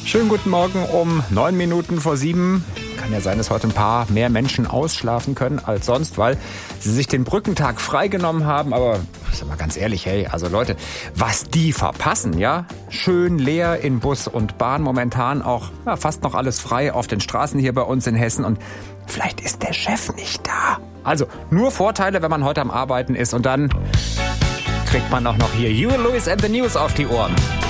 Schönen guten Morgen um 9 Minuten vor 7. Kann ja sein, dass heute ein paar mehr Menschen ausschlafen können als sonst, weil sie sich den Brückentag freigenommen haben. Aber sag mal ganz ehrlich, hey, also Leute, was die verpassen, ja? Schön leer in Bus und Bahn momentan auch fast noch alles frei auf den Straßen hier bei uns in Hessen. Und vielleicht ist der Chef nicht da. Also nur Vorteile, wenn man heute am Arbeiten ist. Und dann kriegt man auch noch hier Huey Lewis and the News auf die Ohren.